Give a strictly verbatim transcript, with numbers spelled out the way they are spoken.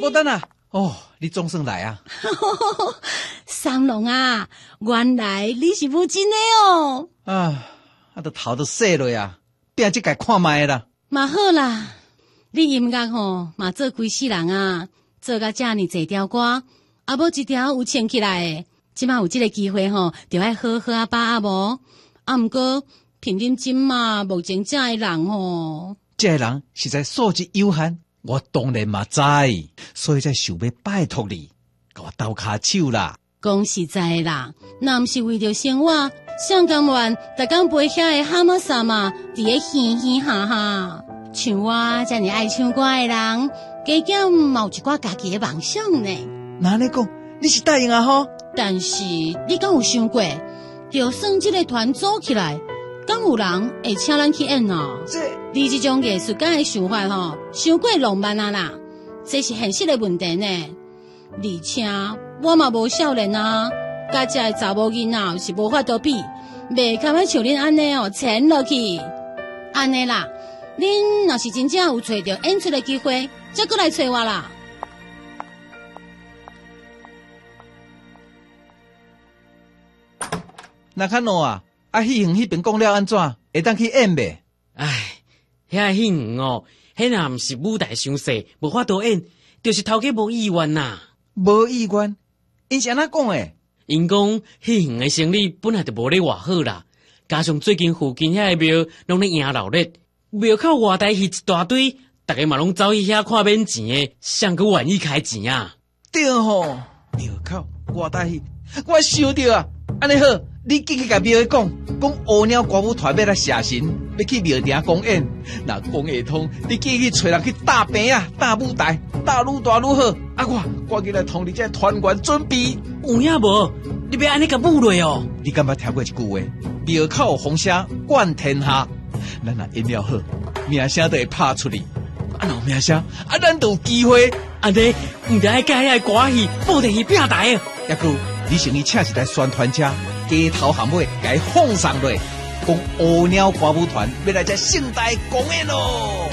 孤单啊！哦，你总算来啊！ 三郎啊，原来你是母亲的哦！ 啊，啊，都头都洗落啊，变即个看卖啦。 嘛好啦，你音乐吼嘛做规世人啊，做甲遮尔济条歌，啊无一条有唱起来的，即摆有即个机会吼，就爱好好啊把啊无，啊毋过凭恁即嘛目前遮的人吼， 这个人实在素质有限。我当然嘛知，所以才想要拜托你，给我斗骹手啦。 讲实在啦，若毋是为着生活，谁甘愿逐工陪遐个蛤蟆啥嘛，伫咧嘻嘻哈哈。像我遮尔爱唱歌的人，加减嘛有一寡家己的梦想呢。 那你讲，你是答应啊吼？ 但是你敢有想过，就算这个团组起来，敢有人会请咱去演啊？ 这你这种艺术家的想法吼，伤过浪漫啊啦，这是现实的问题呢。而且我嘛无少年啊，甲这个查某囡仔是无法度比，袂堪要像恁安尼哦，潜落去。安尼啦，恁若是真正有找到演出的机会，再过来找我啦。 那看喏啊，啊，迄远迄边讲了安怎？会当去演呗？ 唉，遐戏远哦，迄若毋是舞台伤细，无法度演，就是头家无意愿呐。 无意愿，因是安怎讲诶？ 因讲戏远的生意本来就无咧偌好啦，加上最近附近遐个庙拢咧赢闹热，庙口外台戏一大堆，逐个嘛拢走去遐看免钱诶，谁个愿意开钱啊？ 对吼，庙口外台戏，我想着啊，安尼好。你继续甲庙讲，讲乌鸟歌舞团要来写神，要去庙埕公演。若讲会通，你继续找人去搭棚啊、搭舞台，搭愈大愈好。啊，我赶紧来通知这团员准备。 有影无？你要安尼甲舞落哦？ 你敢捌听过一句话？庙口风声冠天下。咱若演了好，名声就会拍出去。啊，若有名声，啊，咱就有机会。 安尼，毋得爱甲遐个歌戏、布袋戏拼台啊！ 抑佫你先去请一台宣传车。街头巷尾，甲伊放上落，讲乌鸟歌舞团要来这盛大公演咯。